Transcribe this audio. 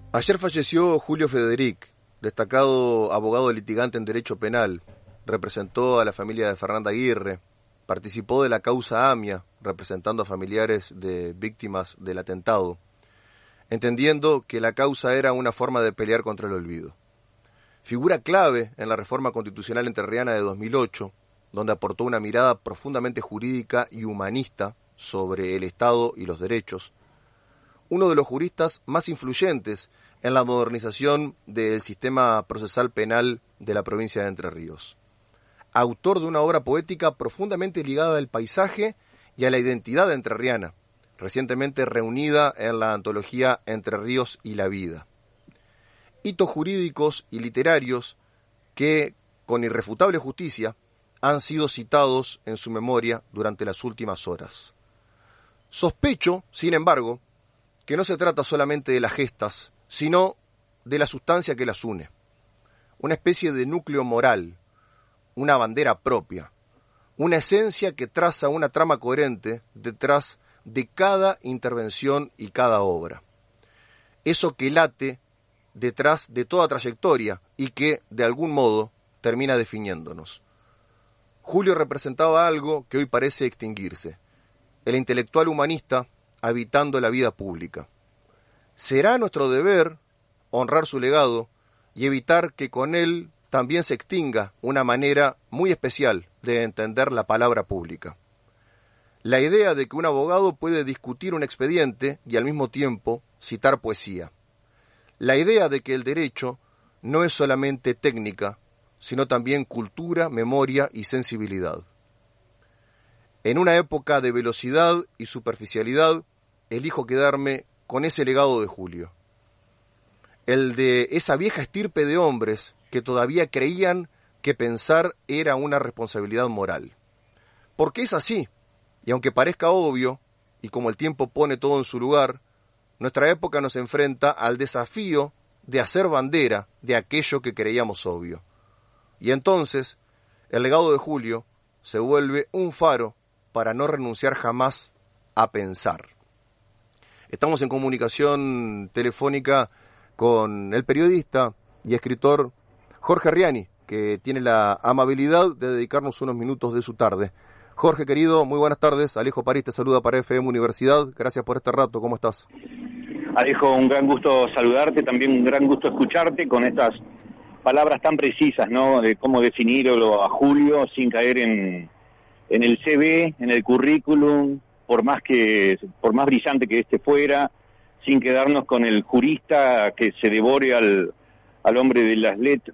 Ayer falleció Julio Frederic, destacado abogado litigante en derecho penal. Representó a la familia de Fernanda Aguirre, participó de la causa AMIA, representando a familiares de víctimas del atentado, entendiendo que la causa era una forma de pelear contra el olvido. Figura clave en la reforma constitucional entrerriana de 2008, donde aportó una mirada profundamente jurídica y humanista sobre el Estado y los derechos. Uno de los juristas más influyentes en la modernización del sistema procesal penal de la provincia de Entre Ríos. Autor de una obra poética profundamente ligada al paisaje y a la identidad entrerriana, recientemente reunida en la antología Entre Ríos y la Vida. Hitos jurídicos y literarios que, con irrefutable justicia, han sido citados en su memoria durante las últimas horas. Sospecho, sin embargo, que no se trata solamente de las gestas, sino de la sustancia que las une. Una especie de núcleo moral, una bandera propia, una esencia que traza una trama coherente detrás de cada intervención y cada obra. Eso que late detrás de toda trayectoria y que, de algún modo, termina definiéndonos. Julio representaba algo que hoy parece extinguirse, el intelectual humanista habitando la vida pública. Será nuestro deber honrar su legado y evitar que con él también se extinga una manera muy especial de entender la palabra pública. La idea de que un abogado puede discutir un expediente y al mismo tiempo citar poesía. La idea de que el derecho no es solamente técnica, sino también cultura, memoria y sensibilidad. En una época de velocidad y superficialidad, elijo quedarme con ese legado de Julio. El de esa vieja estirpe de hombres que todavía creían que pensar era una responsabilidad moral. Porque es así, y aunque parezca obvio, y como el tiempo pone todo en su lugar, nuestra época nos enfrenta al desafío de hacer bandera de aquello que creíamos obvio. Y entonces, el legado de Julio se vuelve un faro para no renunciar jamás a pensar. Estamos en comunicación telefónica con el periodista y escritor Jorge Riani, que tiene la amabilidad de dedicarnos unos minutos de su tarde. Jorge, querido, muy buenas tardes. Alejo París te saluda para FM Universidad. Gracias por este rato. ¿Cómo estás? Alejo, un gran gusto saludarte, también un gran gusto escucharte con estas palabras tan precisas, ¿no? De cómo definirlo a Julio sin caer en el CV, en el currículum, por más brillante que este fuera, sin quedarnos con el jurista que se devore al hombre de las letras,